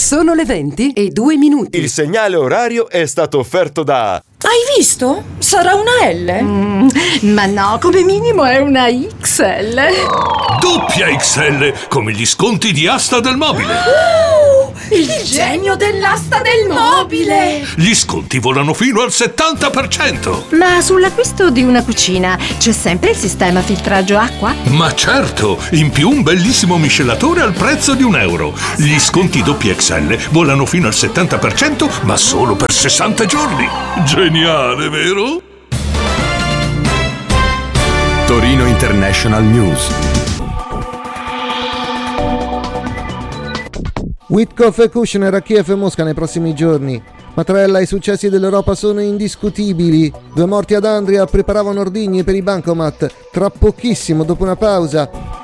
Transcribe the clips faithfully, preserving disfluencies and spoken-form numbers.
Sono le venti e due minuti. Il segnale orario è stato offerto da... Hai visto? Sarà una L? Mm, ma no, come minimo è una X L. Doppia X L, come gli sconti di Asta del Mobile. Uh, il genio dell'asta del mobile. Gli sconti volano fino al settanta per cento. Ma sull'acquisto di una cucina c'è sempre il sistema filtraggio acqua? Ma certo, in più un bellissimo miscelatore al prezzo di un euro. Gli sconti doppia X L volano fino al settanta per cento, ma solo per sessanta giorni. Geniale, vero? Torino International News. Witkoff e Kushner a Kiev e Mosca nei prossimi giorni. Mattarella, i successi dell'Europa sono indiscutibili. Due morti ad Andria preparavano ordigni per i bancomat. Tra pochissimo, dopo una pausa.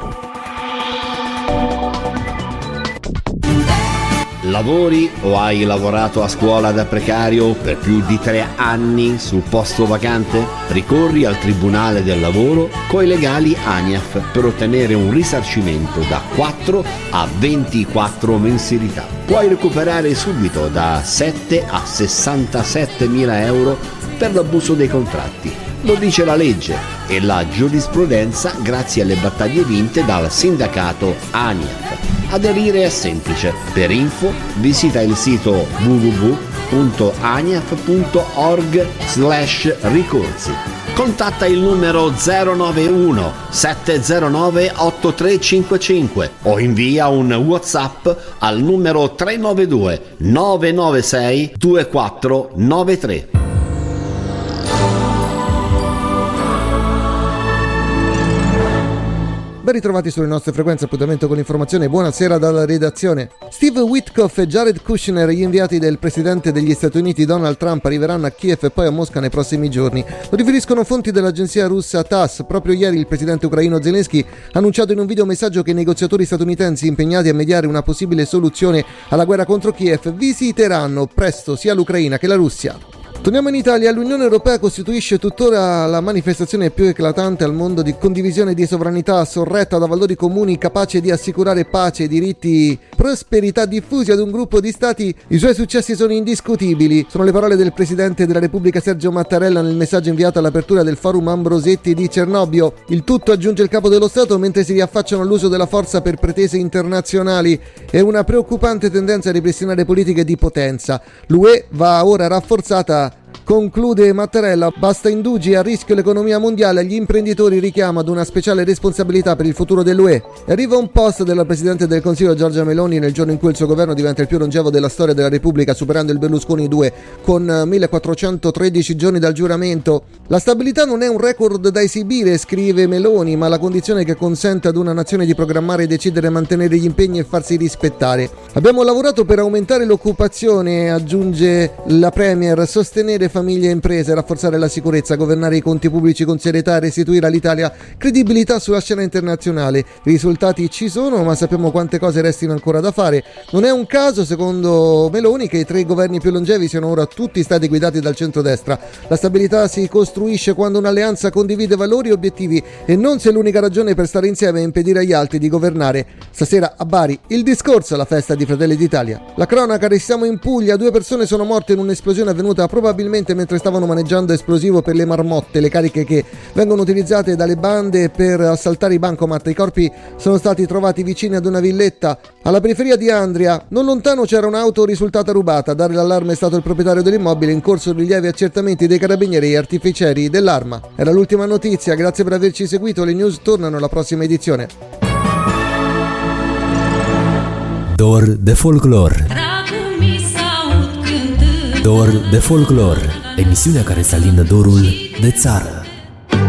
Lavori o hai lavorato a scuola da precario per più di tre anni sul posto vacante? Ricorri al Tribunale del Lavoro coi legali ANIAF per ottenere un risarcimento da quattro a ventiquattro mensilità. Puoi recuperare subito da sette a sessantasette mila euro per l'abuso dei contratti. Lo dice la legge e la giurisprudenza grazie alle battaglie vinte dal sindacato ANIAF. Aderire è semplice. Per info visita il sito w w w punto aniaf punto org slash ricorsi. Contatta il numero zero nove uno sette zero nove otto tre cinque cinque o invia un WhatsApp al numero tre nove due nove nove sei due quattro nove tre. Ben ritrovati sulle nostre frequenze, appuntamento con l'informazione. Buonasera dalla redazione. Steve Witkoff e Jared Kushner, gli inviati del presidente degli Stati Uniti Donald Trump, arriveranno a Kiev e poi a Mosca nei prossimi giorni. Lo riferiscono fonti dell'agenzia russa TASS. Proprio ieri il presidente ucraino Zelensky ha annunciato in un videomessaggio che i negoziatori statunitensi impegnati a mediare una possibile soluzione alla guerra contro Kiev visiteranno presto sia l'Ucraina che la Russia. Torniamo in Italia. L'Unione Europea costituisce tuttora la manifestazione più eclatante al mondo di condivisione di sovranità sorretta da valori comuni, capace di assicurare pace, diritti, prosperità diffusi ad un gruppo di stati. I suoi successi sono indiscutibili. Sono le parole del Presidente della Repubblica Sergio Mattarella nel messaggio inviato all'apertura del Forum Ambrosetti di Cernobbio. Il tutto, aggiunge il Capo dello Stato, mentre si riaffacciano all'uso della forza per pretese internazionali. È una preoccupante tendenza a ripristinare politiche di potenza. L'U E va ora rafforzata. Conclude Mattarella, basta indugi, a rischio l'economia mondiale, gli imprenditori richiama ad una speciale responsabilità per il futuro dell'U E. E arriva un post della Presidente del Consiglio Giorgia Meloni nel giorno in cui il suo governo diventa il più longevo della storia della Repubblica, superando il Berlusconi due con millequattrocentotredici giorni dal giuramento. La stabilità non è un record da esibire, scrive Meloni, ma la condizione che consente ad una nazione di programmare, decidere, mantenere gli impegni e farsi rispettare. Abbiamo lavorato per aumentare l'occupazione, aggiunge la Premier, sostenere famiglie e imprese, rafforzare la sicurezza, governare i conti pubblici con serietà e restituire all'Italia credibilità sulla scena internazionale. I risultati ci sono, ma sappiamo quante cose restino ancora da fare. Non è un caso, secondo Meloni, che i tre governi più longevi siano ora tutti stati guidati dal centrodestra. La stabilità si costruisce quando un'alleanza condivide valori e obiettivi e non se l'unica ragione per stare insieme è impedire agli altri di governare. Stasera a Bari il discorso alla festa di Fratelli d'Italia. La cronaca, restiamo in Puglia. Due persone sono morte in un'esplosione avvenuta probabilmente mentre stavano maneggiando esplosivo per le marmotte, le cariche che vengono utilizzate dalle bande per assaltare i bancomat. I corpi sono stati trovati vicini ad una villetta alla periferia di Andria. Non lontano c'era un'auto risultata rubata. A dare l'allarme è stato il proprietario dell'immobile, in corso rilievi accertamenti dei carabinieri e artificieri dell'arma. Era l'ultima notizia, grazie per averci seguito. Le news tornano alla prossima edizione. Dor de folclor. Dor de folclor, emisiunea care să alină dorul de țară.